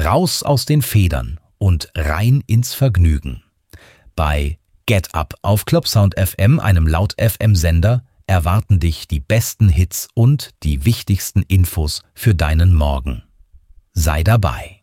Raus aus den Federn und rein ins Vergnügen. Bei Get Up auf Clubsound FM, einem Laut-FM-Sender, erwarten dich die besten Hits und die wichtigsten Infos für deinen Morgen. Sei dabei.